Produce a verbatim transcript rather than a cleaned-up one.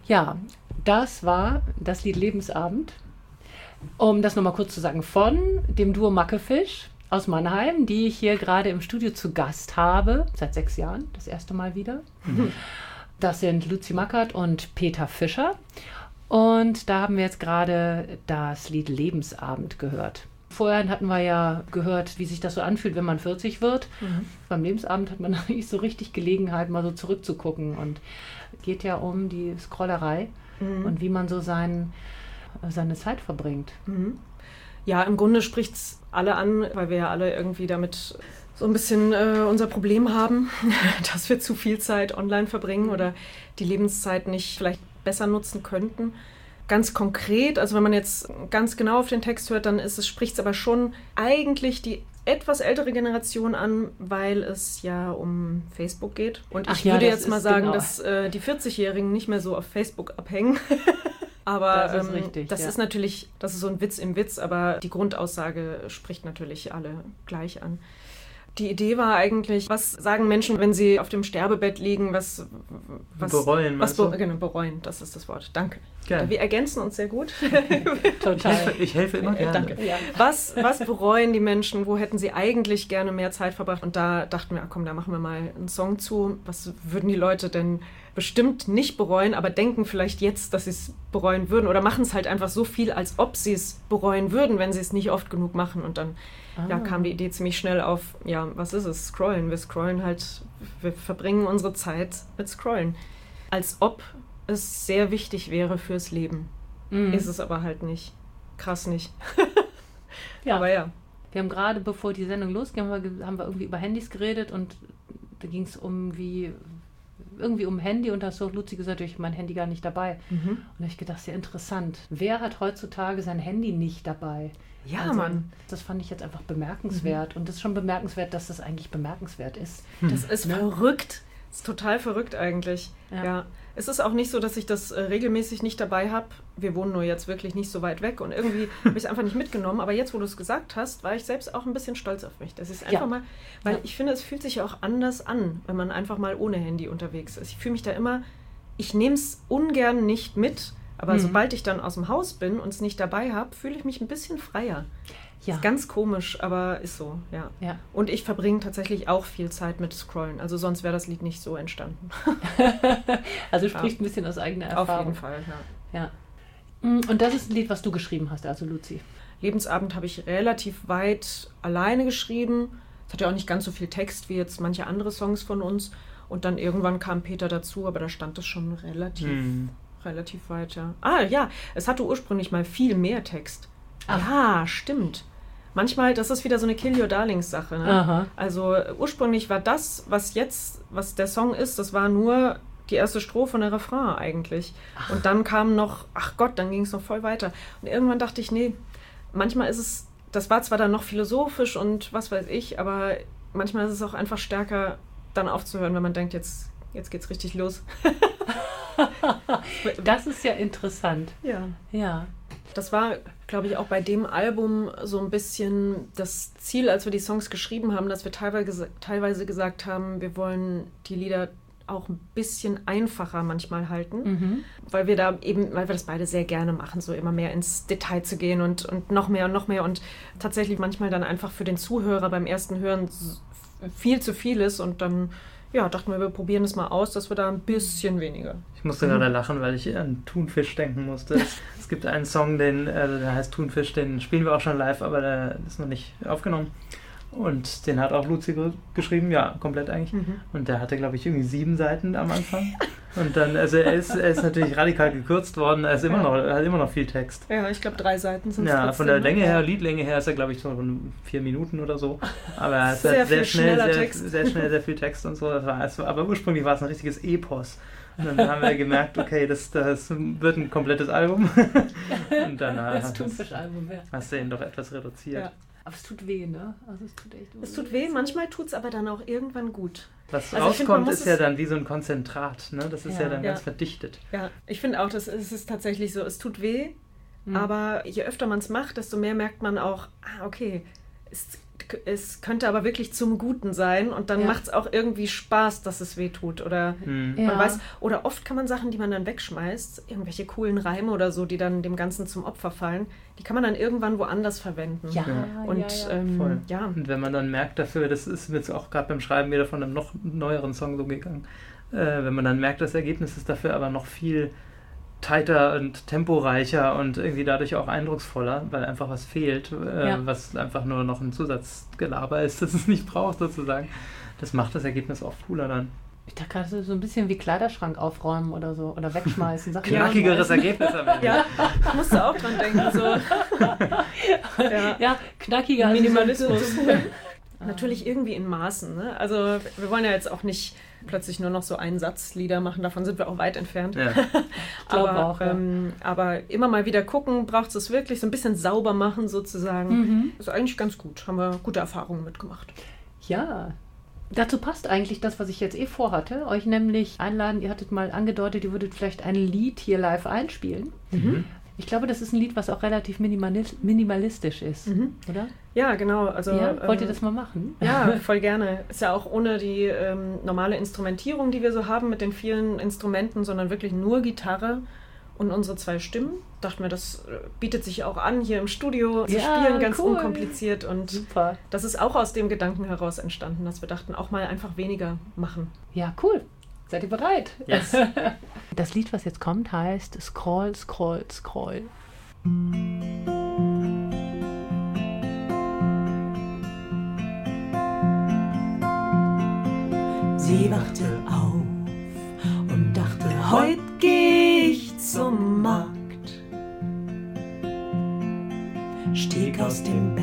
Ja, das war das Lied Lebensabend. Um das nochmal kurz zu sagen, von dem Duo Mackefisch aus Mannheim, die ich hier gerade im Studio zu Gast habe, seit sechs Jahren, das erste Mal wieder. Mhm. Das sind Luzi Mackert und Peter Fischer. Und da haben wir jetzt gerade das Lied Lebensabend gehört. Vorher hatten wir ja gehört, wie sich das so anfühlt, wenn man vierzig wird. Mhm. Beim Lebensabend hat man nicht so richtig Gelegenheit, mal so zurückzugucken. Und es geht ja um die Scrollerei mhm. und wie man so sein, seine Zeit verbringt. Mhm. Ja, im Grunde spricht es alle an, weil wir ja alle irgendwie damit so ein bisschen äh, unser Problem haben, dass wir zu viel Zeit online verbringen oder die Lebenszeit nicht vielleicht besser nutzen könnten. Ganz konkret, also wenn man jetzt ganz genau auf den Text hört, dann ist es, spricht es aber schon eigentlich die etwas ältere Generation an, weil es ja um Facebook geht. Und ich Ach ja, würde jetzt mal sagen, genau. dass äh, die vierzig-Jährigen nicht mehr so auf Facebook abhängen. Aber das, ist, ähm, richtig, das ja. ist natürlich, das ist so ein Witz im Witz, aber die Grundaussage spricht natürlich alle gleich an. Die Idee war eigentlich, was sagen Menschen, wenn sie auf dem Sterbebett liegen, was, was bereuen, was be- genau, bereuen, das ist das Wort. Danke. Gerne. Wir ergänzen uns sehr gut. Total. Ich helfe, ich helfe immer gerne. Danke. Ja. Was, was bereuen die Menschen? Wo hätten sie eigentlich gerne mehr Zeit verbracht? Und da dachten wir, komm, da machen wir mal einen Song zu. Was würden die Leute denn bestimmt nicht bereuen, aber denken vielleicht jetzt, dass sie es bereuen würden oder machen es halt einfach so viel, als ob sie es bereuen würden, wenn sie es nicht oft genug machen. Und dann ah. ja, kam die Idee ziemlich schnell auf, ja, was ist es? Scrollen. Wir scrollen halt, wir verbringen unsere Zeit mit Scrollen. Als ob es sehr wichtig wäre fürs Leben. Mhm. Ist es aber halt nicht. Krass nicht. Ja. Aber ja. Wir haben gerade, bevor die Sendung losging, haben wir, haben wir irgendwie über Handys geredet und da ging es um wie irgendwie um Handy und da hast du auch Luzi gesagt, ich habe mein Handy gar nicht dabei. Mhm. Und da habe ich gedacht, sehr interessant. Wer hat heutzutage sein Handy nicht dabei? Ja, also, Mann. Das fand ich jetzt einfach bemerkenswert. Mhm. Und das ist schon bemerkenswert, dass das eigentlich bemerkenswert ist. Das ist ne? verrückt. Das ist total verrückt eigentlich. Ja. ja. Es ist auch nicht so, dass ich das äh, regelmäßig nicht dabei habe. Wir wohnen nur jetzt wirklich nicht so weit weg und irgendwie habe ich es einfach nicht mitgenommen. Aber jetzt, wo du es gesagt hast, war ich selbst auch ein bisschen stolz auf mich. Das ist einfach ja. mal, weil ja. ich finde, es fühlt sich ja auch anders an, wenn man einfach mal ohne Handy unterwegs ist. Ich fühle mich da immer, ich nehme es ungern nicht mit, aber mhm. sobald ich dann aus dem Haus bin und es nicht dabei habe, fühle ich mich ein bisschen freier. Ja. Ist ganz komisch, aber ist so, ja. ja. Und ich verbringe tatsächlich auch viel Zeit mit Scrollen. Also sonst wäre das Lied nicht so entstanden. Also spricht ja. ein bisschen aus eigener Erfahrung. Auf jeden Fall, ja. ja. Und das ist ein Lied, was du geschrieben hast, also Luzi. Lebensabend habe ich relativ weit alleine geschrieben. Es hat ja auch nicht ganz so viel Text wie jetzt manche andere Songs von uns. Und dann irgendwann kam Peter dazu, aber da stand es schon relativ, hm. relativ weit, ja. Ah ja, es hatte ursprünglich mal viel mehr Text. Ach. Ja, stimmt. Manchmal, das ist wieder so eine Kill Your Darlings Sache. Ne? Also ursprünglich war das, was jetzt, was der Song ist, das war nur die erste Strophe und der Refrain eigentlich. Ach. Und dann kam noch, ach Gott, dann ging es noch voll weiter. Und irgendwann dachte ich, nee, manchmal ist es, das war zwar dann noch philosophisch und was weiß ich, aber manchmal ist es auch einfach stärker, dann aufzuhören, wenn man denkt, jetzt, jetzt geht's richtig los. Das ist ja interessant. Ja. Ja. Das war, glaube ich, auch bei dem Album so ein bisschen das Ziel, als wir die Songs geschrieben haben, dass wir teilweise, teilweise gesagt haben, wir wollen die Lieder auch ein bisschen einfacher manchmal halten, mhm. weil wir da eben, weil wir das beide sehr gerne machen, so immer mehr ins Detail zu gehen und, und noch mehr und noch mehr und tatsächlich manchmal dann einfach für den Zuhörer beim ersten Hören viel zu viel ist und dann ja, dachten wir, wir probieren es mal aus, dass wir da ein bisschen weniger. Ich musste mhm. gerade lachen, weil ich an Thunfisch denken musste. Es, es gibt einen Song, den, äh, der heißt Thunfisch, den spielen wir auch schon live, aber der ist noch nicht aufgenommen. Und den hat auch Luzi ge- geschrieben, ja, komplett eigentlich. Mhm. Und der hatte, glaube ich, irgendwie sieben Seiten am Anfang. Und dann, also er ist, er ist natürlich radikal gekürzt worden, er ist immer ja. noch, er hat immer noch viel Text. Ja, ich glaube drei Seiten sind es Ja, trotzdem, von der ne? Länge her, Liedlänge her ist er, glaube ich, so von vier Minuten oder so. Aber er ist sehr, halt sehr schnell, sehr, Text. sehr schnell, sehr viel Text und so. Das war, also, aber ursprünglich war es ein richtiges Epos. Und dann haben wir gemerkt, okay, das, das wird ein komplettes Album. Und dann das Thunfisch-Album, ja. hast du ihn doch etwas reduziert. Ja. Aber es tut weh, ne? Also es tut echt weh. Es tut weh, manchmal tut es aber dann auch irgendwann gut. Was also rauskommt, find, ist ja dann wie so ein Konzentrat, ne? Das ist ja, ja dann ja. ganz verdichtet. Ja, ich finde auch, das ist, es ist tatsächlich so, es tut weh, mhm. aber je öfter man es macht, desto mehr merkt man auch, ah, okay, es es könnte aber wirklich zum Guten sein und dann Ja. macht es auch irgendwie Spaß, dass es weh tut. Oder Mhm. Ja. man weiß, oder oft kann man Sachen, die man dann wegschmeißt, irgendwelche coolen Reime oder so, die dann dem Ganzen zum Opfer fallen, die kann man dann irgendwann woanders verwenden. Ja, Ja. Und ja, ja. ähm, Voll. ja. Und wenn man dann merkt dafür, das ist mir jetzt auch gerade beim Schreiben wieder von einem noch neueren Song so gegangen, äh, wenn man dann merkt, das Ergebnis ist dafür aber noch viel tighter und temporeicher und irgendwie dadurch auch eindrucksvoller, weil einfach was fehlt, äh, Ja. was einfach nur noch ein Zusatzgelaber ist, das es nicht braucht sozusagen. Das macht das Ergebnis auch cooler dann. Ich dachte gerade so ein bisschen wie Kleiderschrank aufräumen oder so oder wegschmeißen. Sachen Knackigeres wegschmeißen. Ergebnis am Ende. Ja, ich musste auch dran denken. So. Ja. Ja, knackiger. also Minimalismus. so- Natürlich irgendwie in Maßen. Ne? Also wir wollen ja jetzt auch nicht plötzlich nur noch so Einsatzlieder machen, davon sind wir auch weit entfernt. Ja. glaub aber, auch, ja. ähm, aber immer mal wieder gucken, braucht es wirklich so ein bisschen sauber machen sozusagen. Mhm. Das ist eigentlich ganz gut, haben wir gute Erfahrungen mitgemacht. Ja, dazu passt eigentlich das, was ich jetzt eh vorhatte. Euch nämlich einladen, ihr hattet mal angedeutet, ihr würdet vielleicht ein Lied hier live einspielen. Mhm. Ich glaube, das ist ein Lied, was auch relativ minimalis- minimalistisch ist, Mhm. oder? Ja, genau. Also, ja, wollt ihr ähm, das mal machen? Ja, voll gerne. Ist ja auch ohne die ähm, normale Instrumentierung, die wir so haben mit den vielen Instrumenten, sondern wirklich nur Gitarre und unsere zwei Stimmen. Dachten wir, das äh, bietet sich auch an hier im Studio zu Ja, spielen, ganz cool. unkompliziert. Und Super. das ist auch aus dem Gedanken heraus entstanden, dass wir dachten, auch mal einfach weniger machen. Ja, cool. Seid ihr bereit? Yes. Das Lied, was jetzt kommt, heißt Scroll, Scroll, Scroll. Sie wachte auf und dachte, heut geh ich zum Markt. Stieg aus dem Bett